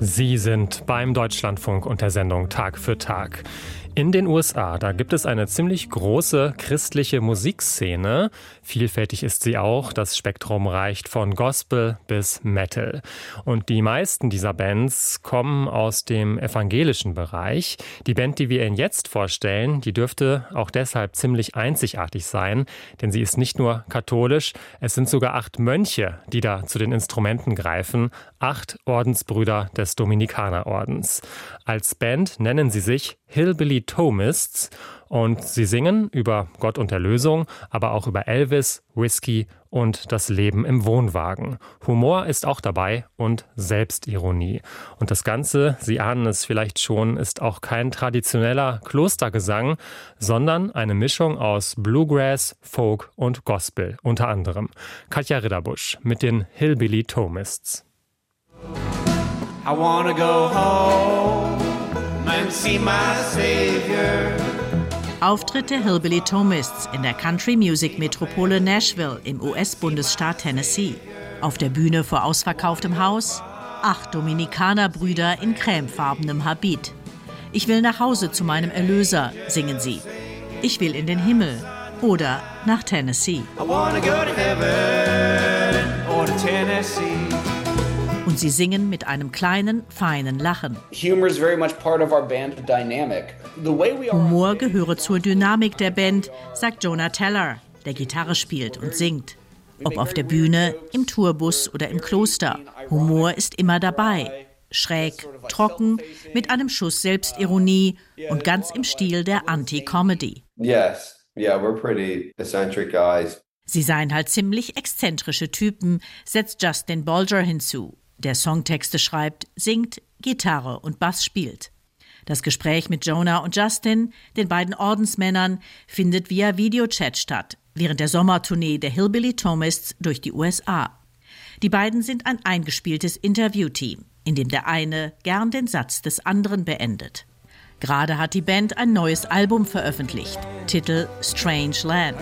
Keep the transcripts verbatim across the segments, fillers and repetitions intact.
Sie sind beim Deutschlandfunk und der Sendung Tag für Tag. In den U S A, da gibt es eine ziemlich große christliche Musikszene. Vielfältig ist sie auch. Das Spektrum reicht von Gospel bis Metal. Und die meisten dieser Bands kommen aus dem evangelischen Bereich. Die Band, die wir Ihnen jetzt vorstellen, die dürfte auch deshalb ziemlich einzigartig sein, denn sie ist nicht nur katholisch, es sind sogar acht Mönche, die da zu den Instrumenten greifen. Acht Ordensbrüder des Dominikanerordens. Als Band nennen sie sich Hillbilly Thomists und sie singen über Gott und Erlösung, aber auch über Elvis, Whisky und das Leben im Wohnwagen. Humor ist auch dabei und Selbstironie. Und das Ganze, Sie ahnen es vielleicht schon, ist auch kein traditioneller Klostergesang, sondern eine Mischung aus Bluegrass, Folk und Gospel, unter anderem. Katja Ridderbusch mit den Hillbilly Thomists. I wanna go home and see my Savior. Auftritt der Hillbilly Thomists in der Country-Music-Metropole Nashville im U S-Bundesstaat Tennessee. Auf der Bühne vor ausverkauftem Haus acht Dominikanerbrüder in cremefarbenem Habit. Ich will nach Hause zu meinem Erlöser, singen sie. Ich will in den Himmel oder nach Tennessee. I wanna go to heaven or to Tennessee. Und sie singen mit einem kleinen, feinen Lachen. Humor is very much part of our band dynamic. The way we are. Humor gehöre zur Dynamik der Band, sagt Jonah Teller, der Gitarre spielt und singt. Ob auf der Bühne, im Tourbus oder im Kloster. Humor ist immer dabei. Schräg, trocken, mit einem Schuss Selbstironie und ganz im Stil der Anti-Comedy. Yes, yeah, we're pretty eccentric guys. Sie seien halt ziemlich exzentrische Typen, setzt Justin Bolger hinzu. Der Songtexte schreibt, singt, Gitarre und Bass spielt. Das Gespräch mit Jonah und Justin, den beiden Ordensmännern, findet via Videochat statt, während der Sommertournee der Hillbilly Thomists durch die U S A. Die beiden sind ein eingespieltes Interviewteam, in dem der eine gern den Satz des anderen beendet. Gerade hat die Band ein neues Album veröffentlicht, Titel Strange Land.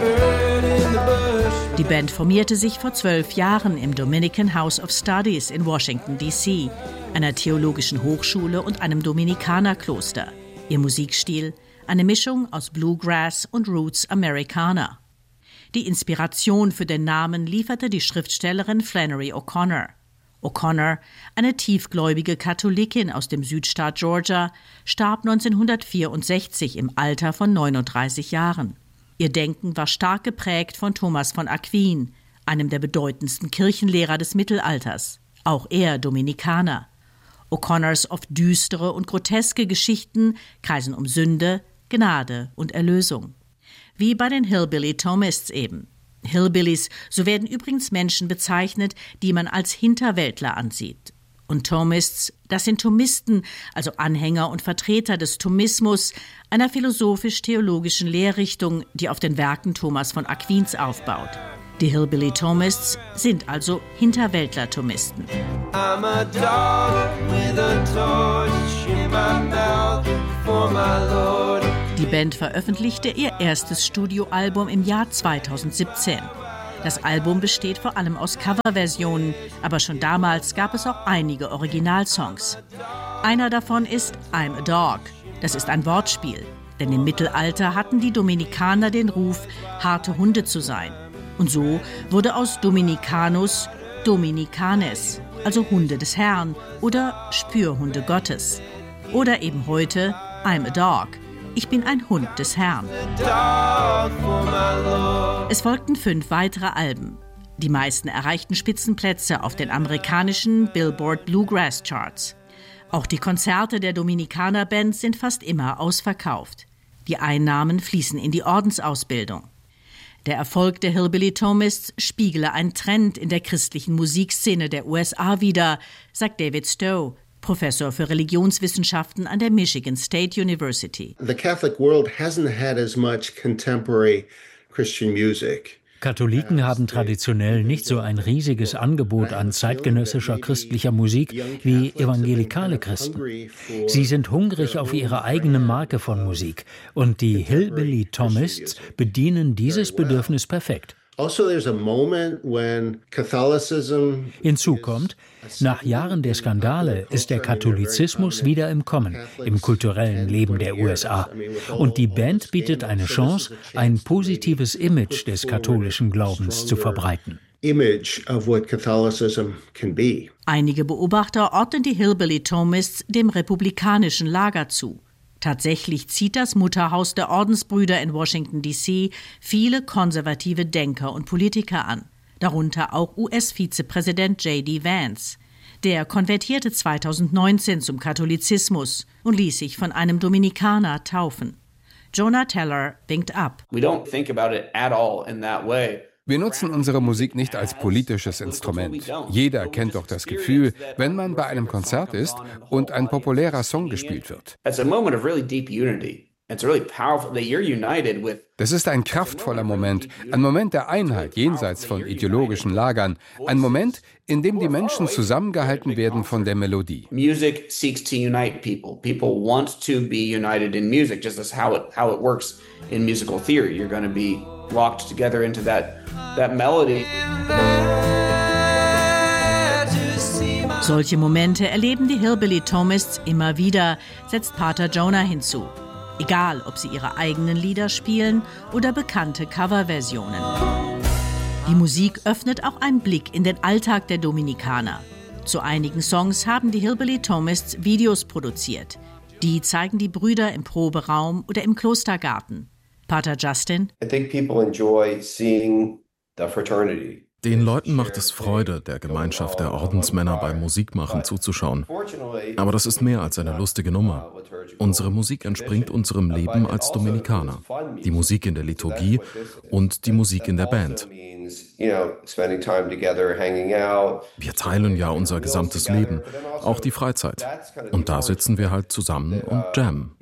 Die Band formierte sich vor zwölf Jahren im Dominican House of Studies in Washington, D C, einer theologischen Hochschule und einem Dominikanerkloster. Ihr Musikstil, eine Mischung aus Bluegrass und Roots Americana. Die Inspiration für den Namen lieferte die Schriftstellerin Flannery O'Connor. O'Connor, eine tiefgläubige Katholikin aus dem Südstaat Georgia, starb neunzehnhundertvierundsechzig im Alter von neununddreißig Jahren. Ihr Denken war stark geprägt von Thomas von Aquin, einem der bedeutendsten Kirchenlehrer des Mittelalters, auch er Dominikaner. O'Connors oft düstere und groteske Geschichten kreisen um Sünde, Gnade und Erlösung. Wie bei den Hillbilly Thomists eben. Hillbillies, so werden übrigens Menschen bezeichnet, die man als Hinterwäldler ansieht. Und Thomists, das sind Thomisten, also Anhänger und Vertreter des Thomismus, einer philosophisch-theologischen Lehrrichtung, die auf den Werken Thomas von Aquins aufbaut. Die Hillbilly Thomists sind also Hinterwäldler-Thomisten. I'm a dog with a torch in my mouth for my Lord. Die Band veröffentlichte ihr erstes Studioalbum im Jahr zweitausendsiebzehn. Das Album besteht vor allem aus Coverversionen, aber schon damals gab es auch einige Originalsongs. Einer davon ist I'm a Dog. Das ist ein Wortspiel, denn im Mittelalter hatten die Dominikaner den Ruf, harte Hunde zu sein. Und so wurde aus Dominicanus Dominicanes, also Hunde des Herrn oder Spürhunde Gottes. Oder eben heute I'm a Dog. Ich bin ein Hund des Herrn. Es folgten fünf weitere Alben. Die meisten erreichten Spitzenplätze auf den amerikanischen Billboard Bluegrass Charts. Auch die Konzerte der Dominikaner-Band sind fast immer ausverkauft. Die Einnahmen fließen in die Ordensausbildung. Der Erfolg der Hillbilly Thomists spiegele einen Trend in der christlichen Musikszene der U S A wider, sagt David Stowe, Professor für Religionswissenschaften an der Michigan State University. The Catholic world hasn't had as much contemporary Christian music. Katholiken haben traditionell nicht so ein riesiges Angebot an zeitgenössischer christlicher Musik wie evangelikale Christen. Sie sind hungrig auf ihre eigene Marke von Musik und die Hillbilly Thomists bedienen dieses Bedürfnis perfekt. Also there's a moment when Catholicism. Hinzu kommt, nach Jahren der Skandale ist der Katholizismus wieder im Kommen im kulturellen Leben der U S A. Und die Band bietet eine Chance, ein positives Image des katholischen Glaubens zu verbreiten. Image of what Catholicism can be. Einige Beobachter ordnen die Hillbilly Thomists dem republikanischen Lager zu. Tatsächlich zieht das Mutterhaus der Ordensbrüder in Washington D C viele konservative Denker und Politiker an, darunter auch U S-Vizepräsident J D Vance. Der konvertierte zweitausendneunzehn zum Katholizismus und ließ sich von einem Dominikaner taufen. Jonah Teller winkt ab. We don't think about it at all in that way. Wir nutzen unsere Musik nicht als politisches Instrument. Jeder kennt doch das Gefühl, wenn man bei einem Konzert ist und ein populärer Song gespielt wird. Das ist ein kraftvoller Moment, ein Moment der Einheit jenseits von ideologischen Lagern, ein Moment, in dem die Menschen zusammengehalten werden von der Melodie. Music seeks to unite people. People want to be united in music, just as how it how it works in musical theory. You're going to be locked together into that that melody. Solche Momente erleben die Hillbilly Thomists immer wieder, setzt Pater Jonah hinzu. Egal, ob sie ihre eigenen Lieder spielen oder bekannte Coverversionen. Die Musik öffnet auch einen Blick in den Alltag der Dominikaner. Zu einigen Songs haben die Hillbilly Thomists Videos produziert. Die zeigen die Brüder im Proberaum oder im Klostergarten. Pater Justin: I think people enjoy seeing the fraternity. Den Leuten macht es Freude, der Gemeinschaft der Ordensmänner beim Musikmachen zuzuschauen. Aber das ist mehr als eine lustige Nummer. Unsere Musik entspringt unserem Leben als Dominikaner. Die Musik in der Liturgie und die Musik in der Band. Wir teilen ja unser gesamtes Leben, auch die Freizeit. Und da sitzen wir halt zusammen und jammen.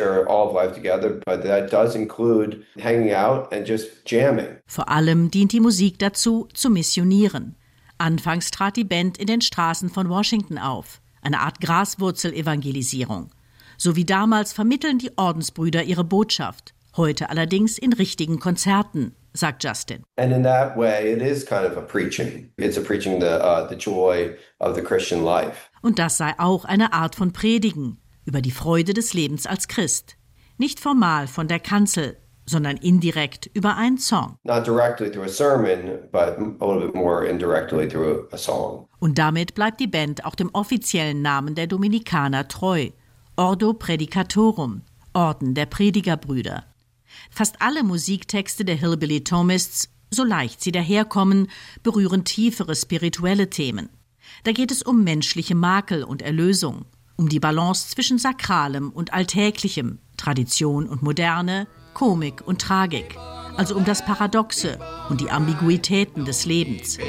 Vor allem dient die Musik dazu, zu missionieren. Anfangs trat die Band in den Straßen von Washington auf, eine Art Graswurzel-Evangelisierung. So wie damals vermitteln die Ordensbrüder ihre Botschaft, heute allerdings in richtigen Konzerten, sagt Justin. And in that way it is kind of a preaching. It's a preaching the uh, the joy of the Christian life. Und das sei auch eine Art von Predigen über die Freude des Lebens als Christ. Nicht formal von der Kanzel, sondern indirekt über einen Song. Not directly through a sermon, but a little bit more indirectly through a song. Und damit bleibt die Band auch dem offiziellen Namen der Dominikaner treu. Ordo Predicatorum, Orden der Predigerbrüder. Fast alle Musiktexte der Hillbilly Thomists, so leicht sie daherkommen, berühren tiefere spirituelle Themen. Da geht es um menschliche Makel und Erlösung, um die Balance zwischen Sakralem und Alltäglichem, Tradition und Moderne, Komik und Tragik, also um das Paradoxe und die Ambiguitäten des Lebens.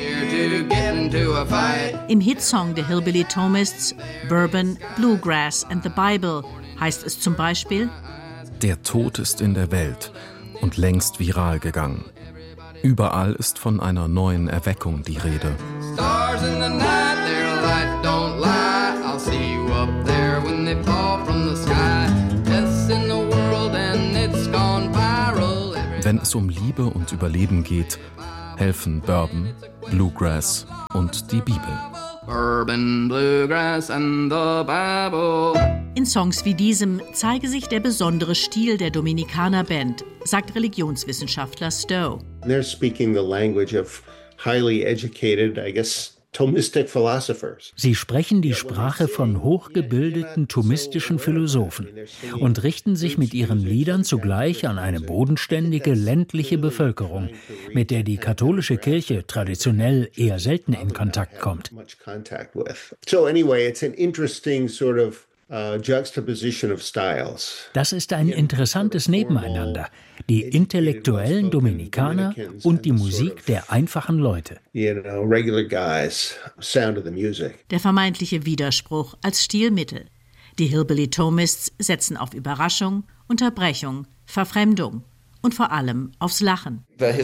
Im Hitsong der Hillbilly Thomists, Bourbon, Bluegrass and the Bible, heißt es zum Beispiel: Der Tod ist in der Welt und längst viral gegangen. Überall ist von einer neuen Erweckung die Rede. Stars in the night, their light don't lie. I'll see you up there when they fall from the sky. Death's in the world and it's gone viral. Wenn es um Liebe und Überleben geht, helfen Bourbon, Bluegrass und die Bibel. Bourbon, Bluegrass and the Bible. In Songs wie diesem zeige sich der besondere Stil der Dominikanerband, sagt Religionswissenschaftler Stowe. They're speaking the language of highly educated, I guess, Thomistic philosophers. Sie sprechen die Sprache von hochgebildeten thomistischen Philosophen und richten sich mit ihren Liedern zugleich an eine bodenständige ländliche Bevölkerung, mit der die katholische Kirche traditionell eher selten in Kontakt kommt. So anyway, it's an interesting sort of Uh, juxtaposition of styles. Das ist ein interessantes Nebeneinander. Die intellektuellen Dominikaner und die Musik der einfachen Leute. You know, regular guys, sound of the music. Der vermeintliche Widerspruch als Stilmittel. Die Hillbilly Thomists setzen auf Überraschung, Unterbrechung, Verfremdung und vor allem aufs Lachen.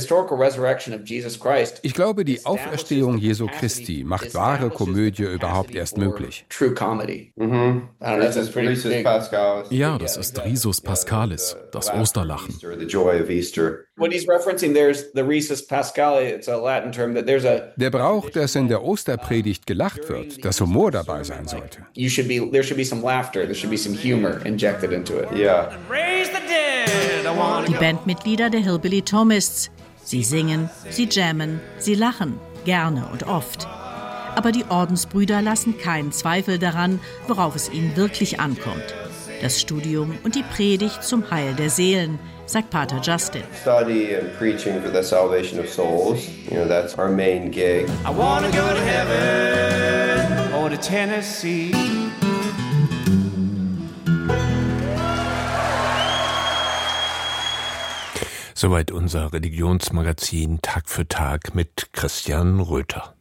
Ich glaube, die Auferstehung Jesu Christi macht wahre Komödie überhaupt erst möglich. Mhm. Ja, das ist Risus Pascalis, das Osterlachen. Der Brauch, dass in der Osterpredigt gelacht wird, dass Humor dabei sein sollte. Ja. Die Bandmitglieder der Hillbilly Thomists. Sie singen, sie jammen, sie lachen, gerne und oft. Aber die Ordensbrüder lassen keinen Zweifel daran, worauf es ihnen wirklich ankommt. Das Studium und die Predigt zum Heil der Seelen, sagt Pater Justin. Study and preaching for the salvation of souls. You know, that's our main gig. I wanna go to heaven or to Tennessee. Soweit unser Religionsmagazin Tag für Tag mit Christian Röther.